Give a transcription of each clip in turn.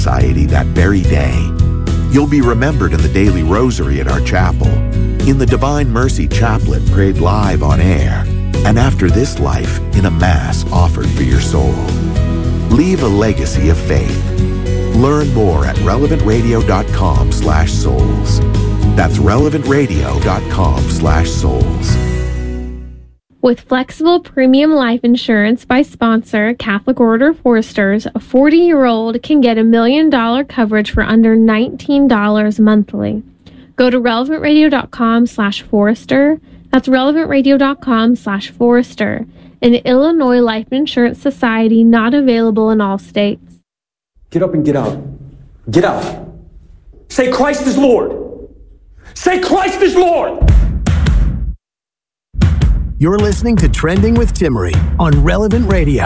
Society that very day. You'll be remembered in the daily rosary at our chapel, in the Divine Mercy Chaplet prayed live on air, and after this life in a Mass offered for your soul. Leave a legacy of faith. Learn more at relevantradio.com/souls. That's relevantradio.com/souls. With flexible premium life insurance by sponsor Catholic Order of Foresters, a 40-year-old can get $1 million coverage for under $19 monthly. Go to relevantradio.com/Forester. That's relevantradio.com/Forester. An Illinois Life Insurance Society not available in all states. Get up and get out. Get out. Say Christ is Lord. Say Christ is Lord. You're listening to Trending with Timmerie on Relevant Radio.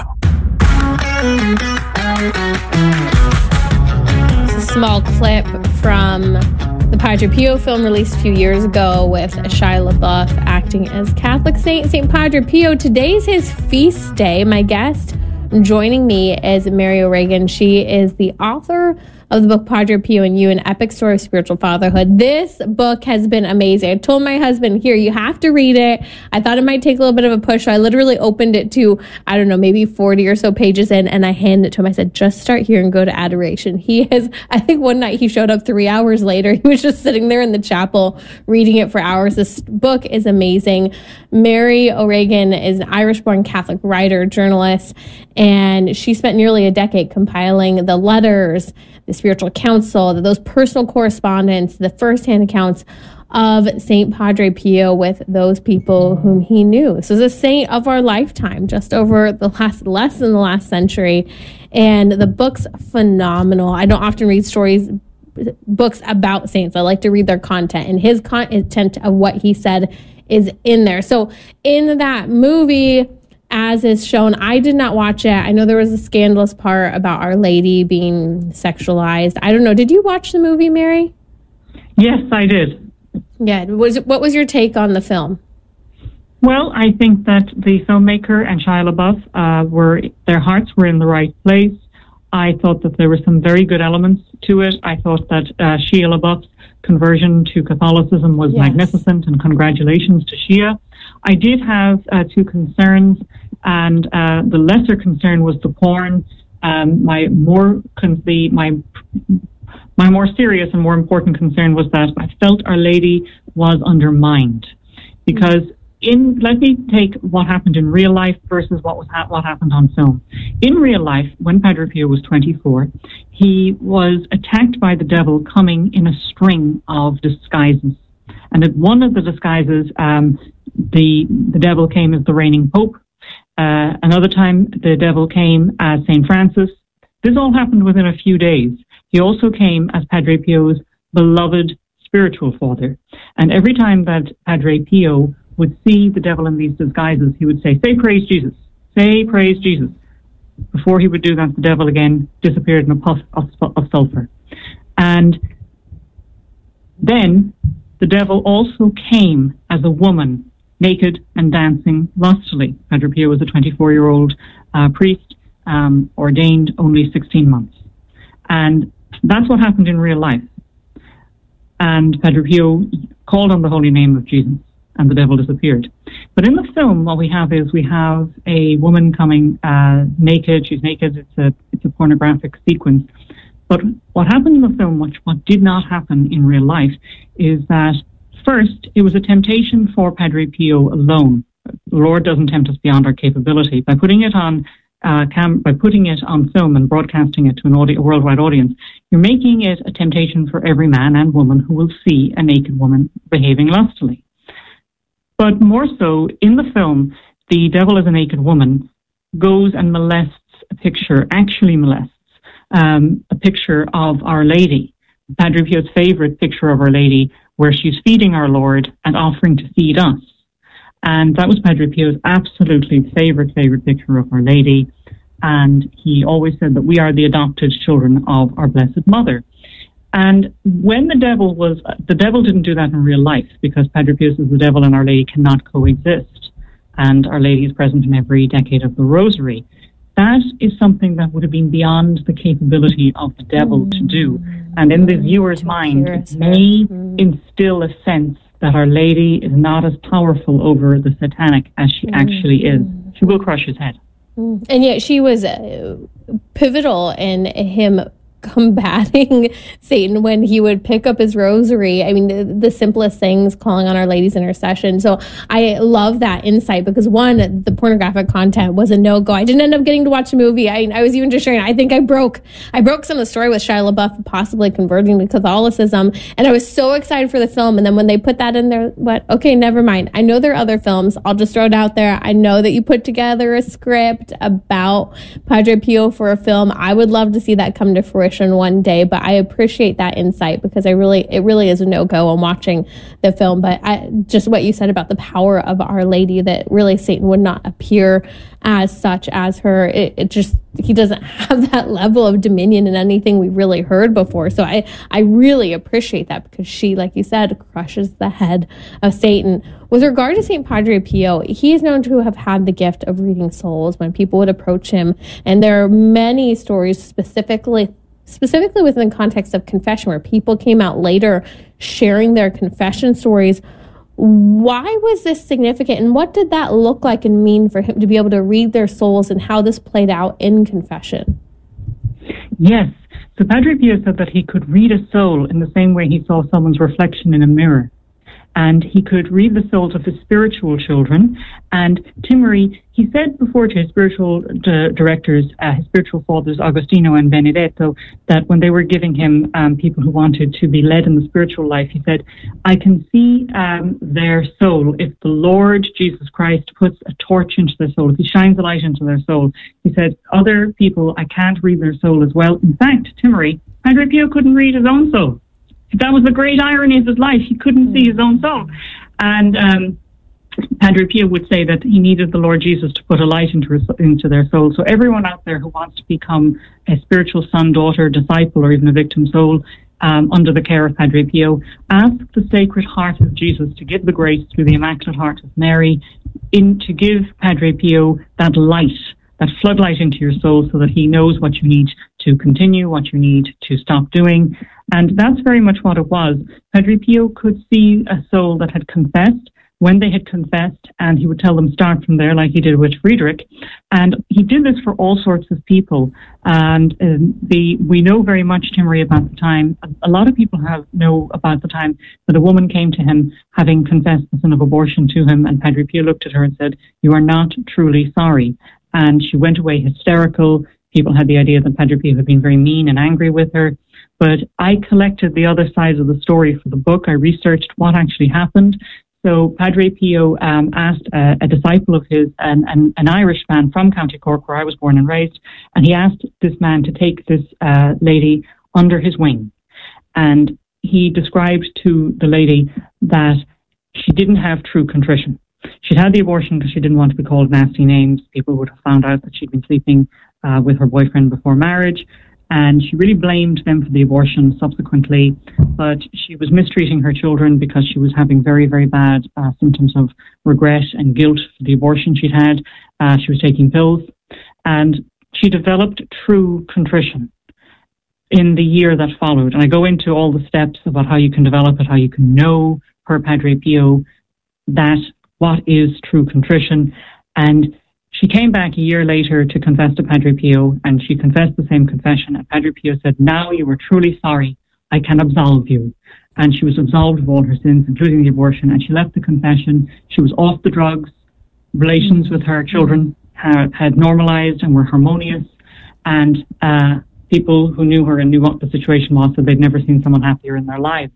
It's a small clip from the Padre Pio film released a few years ago with Shia LaBeouf acting as Catholic Saint, St. Padre Pio. Today's his feast day. My guest joining me is Mary O'Regan. She is the author of the book Padre Pio and You, An Epic Story of Spiritual Fatherhood. This book has been amazing. I told my husband, here, you have to read it. I thought it might take a little bit of a push, so I literally opened it to, I don't know, maybe 40 or so pages in, and I handed it to him. I said, just start here and go to adoration. He has, I think one night he showed up 3 hours later. He was just sitting there in the chapel reading it for hours. This book is amazing. Mary O'Regan is an Irish-born Catholic writer, journalist, and she spent nearly a decade compiling the letters, the spiritual counsel, those personal correspondence, the firsthand accounts of St. Padre Pio with those people whom he knew. So the saint of our lifetime, just over the less than the last century. And the book's phenomenal. I don't often read books about saints. I like to read their content, and his content of what he said is in there. So in that movie, as is shown, I did not watch it. I know there was a scandalous part about Our Lady being sexualized. I don't know. Did you watch the movie, Mary? Yes, I did. Yeah. What was your take on the film? Well, I think that the filmmaker and Shia LaBeouf their hearts were in the right place. I thought that there were some very good elements to it. I thought that Shia LaBeouf's conversion to Catholicism was magnificent, and congratulations to Shia. I did have two concerns, and the lesser concern was the porn. My more serious and more important concern was that I felt Our Lady was undermined, because let me take what happened in real life versus what happened on film. In real life, when Padre Pio was 24, he was attacked by the devil coming in a string of disguises. And at one of the disguises, the devil came as the reigning pope. Another time, the devil came as St. Francis. This all happened within a few days. He also came as Padre Pio's beloved spiritual father. And every time that Padre Pio would see the devil in these disguises, he would say, "Say praise Jesus, say praise Jesus." Before he would do that, the devil again disappeared in a puff of sulfur. And then the devil also came as a woman, naked and dancing lustily. Padre Pio was a 24-year-old priest, ordained only 16 months. And that's what happened in real life. And Padre Pio called on the holy name of Jesus, and the devil disappeared. But in the film, what we have is a woman coming naked. She's naked. It's a pornographic sequence. But what happened in the film, what did not happen in real life, is that first, it was a temptation for Padre Pio alone. The Lord doesn't tempt us beyond our capability. By putting it on film and broadcasting it to a worldwide audience, you're making it a temptation for every man and woman who will see a naked woman behaving lustily. But more so, in the film, the devil as a naked woman goes and actually molests a picture of Our Lady, Padre Pio's favorite picture of Our Lady, where she's feeding our Lord and offering to feed us. And that was Padre Pio's absolutely favorite picture of Our Lady. And he always said that we are the adopted children of our Blessed Mother. And when the devil didn't do that in real life, because Padre Pio says the devil and Our Lady cannot coexist. And Our Lady is present in every decade of the Rosary. that is something that would have been beyond the capability of the devil to do. And in the viewer's mind, it may instill a sense that Our Lady is not as powerful over the satanic as she actually is. She will crush his head. And yet she was pivotal in him combating Satan when he would pick up his rosary. I mean, the simplest things, calling on Our Lady's intercession. So I love that insight because, one, the pornographic content was a no-go. I didn't end up getting to watch the movie. I was even just sharing, I think I broke some of the story with Shia LaBeouf possibly converting to Catholicism, and I was so excited for the film. And then when they put that in there, okay, never mind. I know there are other films. I'll just throw it out there. I know that you put together a script about Padre Pio for a film. I would love to see that come to fruition one day, but I appreciate that insight because it really is a no-go on watching the film. But just what you said about the power of Our Lady, that really Satan would not appear as such as her. He doesn't have that level of dominion in anything we've really heard before. So I really appreciate that because she, like you said, crushes the head of Satan. With regard to St. Padre Pio, he is known to have had the gift of reading souls when people would approach him. And there are many stories specifically within the context of confession where people came out later sharing their confession stories. Why was this significant, and what did that look like and mean for him to be able to read their souls, and how this played out in confession? Yes. So Padre Pio said that he could read a soul in the same way he saw someone's reflection in a mirror. And he could read the souls of his spiritual children. And Timmery, he said before to his spiritual directors, his spiritual fathers, Agostino and Benedetto, that when they were giving him people who wanted to be led in the spiritual life, he said, I can see their soul. If the Lord Jesus Christ puts a torch into their soul, if he shines a light into their soul, he said, other people, I can't read their soul as well. In fact, Timmery, Padre Pio couldn't read his own soul. That was the great irony of his life. He couldn't see his own soul. And Padre Pio would say that he needed the Lord Jesus to put a light into their soul. So everyone out there who wants to become a spiritual son, daughter, disciple, or even a victim soul under the care of Padre Pio, ask the Sacred Heart of Jesus to give the grace through the Immaculate Heart of Mary to give Padre Pio that light, that floodlight into your soul so that he knows what you need to continue, what you need to stop doing. And that's very much what it was. Padre Pio could see a soul that had confessed when they had confessed, and he would tell them start from there like he did with Friedrich. And he did this for all sorts of people. And we know very much, Timmery, about the time. A lot of people know about the time that a woman came to him having confessed the sin of abortion to him, and Padre Pio looked at her and said, you are not truly sorry. And she went away hysterical. People had the idea that Padre Pio had been very mean and angry with her. But I collected the other sides of the story for the book. I researched what actually happened. So Padre Pio asked a disciple of his, an Irish man from County Cork, where I was born and raised, and he asked this man to take this lady under his wing. And he described to the lady that she didn't have true contrition. She'd had the abortion because she didn't want to be called nasty names. People would have found out that she'd been sleeping with her boyfriend before marriage. And she really blamed them for the abortion subsequently, but she was mistreating her children because she was having very, very bad symptoms of regret and guilt for the abortion she'd had. She was taking pills, and she developed true contrition in the year that followed. And I go into all the steps about how you can develop it, how you can know, per Padre Pio, that what is true contrition. And she came back a year later to confess to Padre Pio, and she confessed the same confession. And Padre Pio said, now you are truly sorry. I can absolve you. And she was absolved of all her sins, including the abortion. And she left the confession. She was off the drugs. Relations with her children had normalized and were harmonious. And people who knew her and knew what the situation was said they'd never seen someone happier in their lives.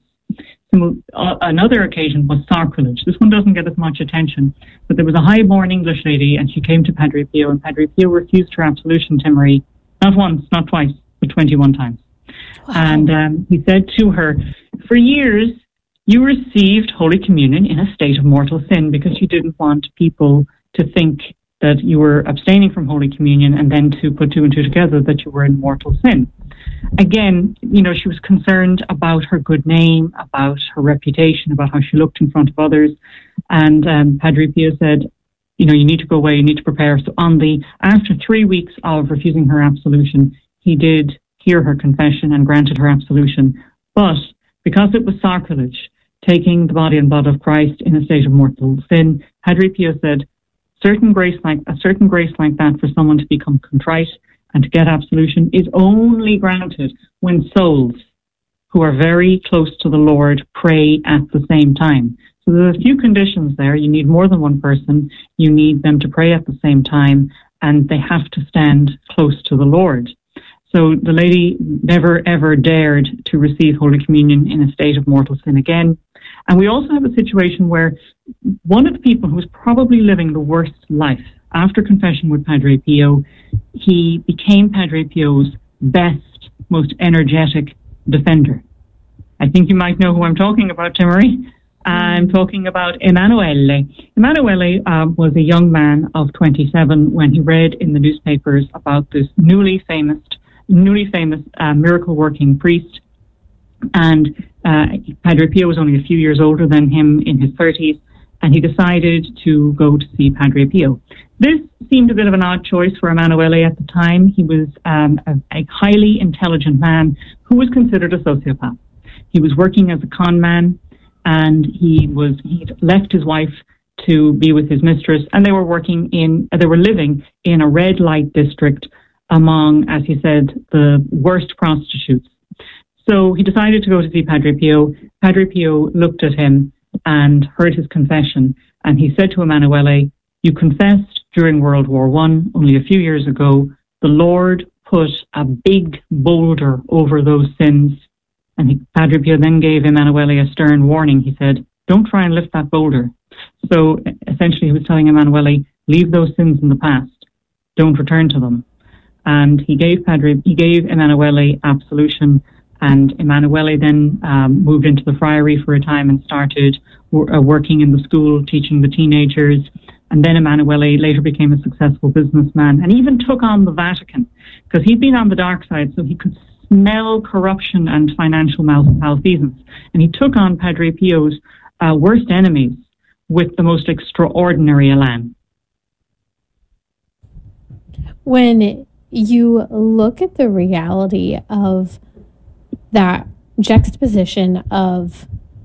Another occasion was sacrilege. This one doesn't get as much attention, but there was a high-born English lady, and she came to Padre Pio, and Padre Pio refused her absolution, Timmery, not once, not twice, but 21 times. Wow. And he said to her, for years, you received Holy Communion in a state of mortal sin because you didn't want people to think that you were abstaining from Holy Communion and then to put two and two together that you were in mortal sin. Again, she was concerned about her good name, about her reputation, about how she looked in front of others. And Padre Pio said, you need to go away, you need to prepare. So after 3 weeks of refusing her absolution, he did hear her confession and granted her absolution. But because it was sacrilege, taking the body and blood of Christ in a state of mortal sin, Padre Pio said, a certain grace like that for someone to become contrite and to get absolution is only granted when souls who are very close to the Lord pray at the same time. So there's a few conditions there. You need more than one person. You need them to pray at the same time, and they have to stand close to the Lord. So the lady never, ever dared to receive Holy Communion in a state of mortal sin again. And we also have a situation where one of the people who was probably living the worst life after confession with Padre Pio, he became Padre Pio's best, most energetic defender. I think you might know who I'm talking about, Timmerie. I'm talking about Emanuele. Emanuele was a young man of 27 when he read in the newspapers about this newly famous miracle-working priest. And Padre Pio was only a few years older than him, in his 30s, and he decided to go to see Padre Pio. This seemed a bit of an odd choice for Emanuele at the time. He was a highly intelligent man who was considered a sociopath. He was working as a con man, and he'd left his wife to be with his mistress, and they were living in a red light district among, as he said, the worst prostitutes. So he decided to go to see Padre Pio. Padre Pio looked at him and heard his confession, and he said to Emanuele, "You confessed during World War I, only a few years ago. The Lord put a big boulder over those sins." And Padre Pio then gave Emanuele a stern warning. He said, "Don't try and lift that boulder." So essentially he was telling Emanuele, leave those sins in the past. Don't return to them. And he gave Emanuele absolution, and Emanuele then moved into the friary for a time and started working in the school, teaching the teenagers. And then Emanuele later became a successful businessman and even took on the Vatican, because he'd been on the dark side, so he could smell corruption and financial malfeasance. And he took on Padre Pio's worst enemies with the most extraordinary elan. When you look at the reality of that juxtaposition of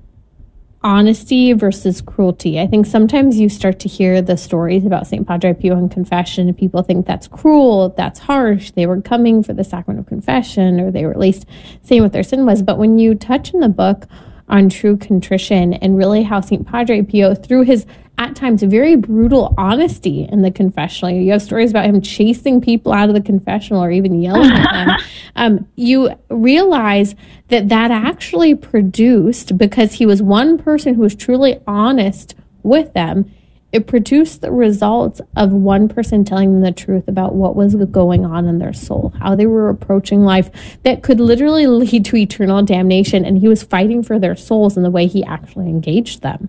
honesty versus cruelty, I think sometimes you start to hear the stories about St. Padre Pio and confession, and people think that's cruel, that's harsh, they were coming for the sacrament of confession, or they were at least saying what their sin was. But when you touch in the book on true contrition and really how St. Padre Pio, through his at times very brutal honesty in the confessional, you have stories about him chasing people out of the confessional or even yelling at them, you realize that actually produced, because he was one person who was truly honest with them, it produced the results of one person telling them the truth about what was going on in their soul, how they were approaching life that could literally lead to eternal damnation. And he was fighting for their souls in the way he actually engaged them.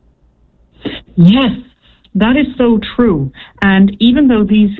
Yes, that is so true. And even though these,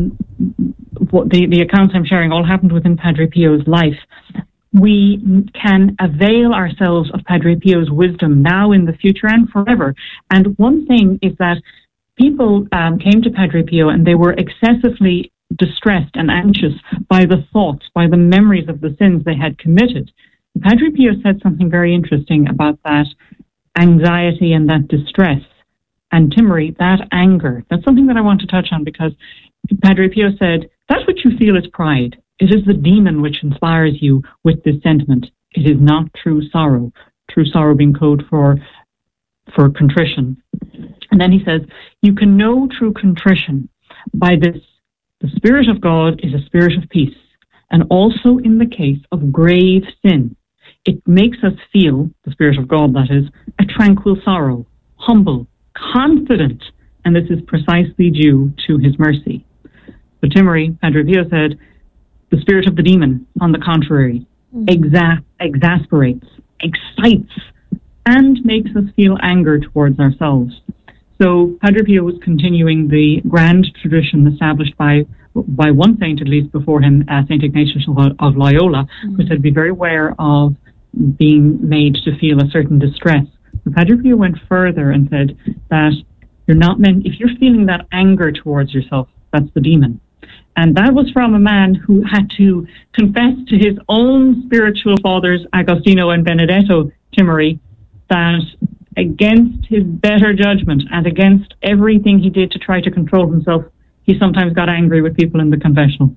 the accounts I'm sharing all happened within Padre Pio's life, we can avail ourselves of Padre Pio's wisdom now, in the future, and forever. And one thing is that people came to Padre Pio and they were excessively distressed and anxious by the thoughts, by the memories of the sins they had committed. Padre Pio said something very interesting about that anxiety and that distress. And Timmerie, that anger, that's something that I want to touch on, because Padre Pio said, that which you feel is pride. It is the demon which inspires you with this sentiment. It is not true sorrow being code for contrition. And then he says, you can know true contrition by this. The Spirit of God is a spirit of peace, and also in the case of grave sin, it makes us feel, the Spirit of God that is, a tranquil sorrow, humble, confident, and this is precisely due to his mercy. But Timmerie, Padre Pio said, the spirit of the demon, on the contrary, exasperates, excites, and makes us feel anger towards ourselves. So Padre Pio was continuing the grand tradition established by one saint, at least before him, St. Ignatius of Loyola, who said, be very aware of being made to feel a certain distress. But Padre Pio went further and said that You're not meant, if you're feeling that anger towards yourself, that's the demon. And that was from a man who had to confess to his own spiritual fathers, Agostino and Benedetto Timori, that against his better judgment and against everything he did to try to control himself, he sometimes got angry with people in the confessional.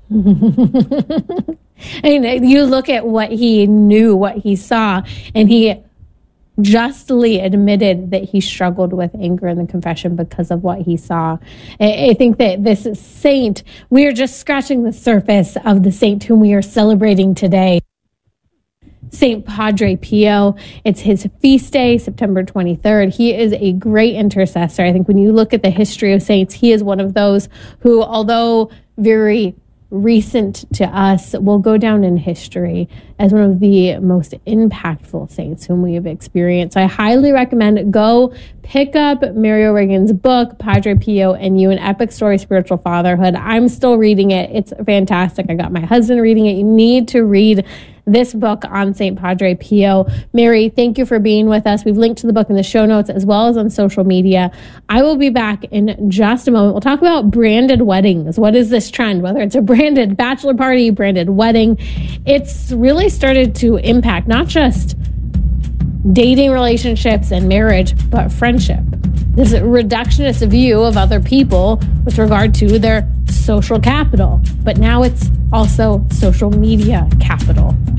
And you look at what he knew, what he saw, and he justly admitted that he struggled with anger in the confession because of what he saw. I think that this saint, we are just scratching the surface of the saint whom we are celebrating today. St. Padre Pio. It's his feast day, September 23rd. He is a great intercessor. I think when you look at the history of saints, he is one of those who, although very recent to us, will go down in history as one of the most impactful saints whom we have experienced. I highly recommend go pick up Mary O'Regan's book, Padre Pio and You, An Epic Story, Spiritual Fatherhood. I'm still reading it. It's fantastic. I got my husband reading it. You need to read this book on St. Padre Pio. Mary, thank you for being with us. We've linked to the book in the show notes as well as on social media. I will be back in just a moment. We'll talk about branded weddings. What is this trend? Whether it's a branded bachelor party, branded wedding, it's really started to impact not just dating relationships and marriage, but friendship. This reductionist view of other people with regard to their social capital. But now it's also social media capital.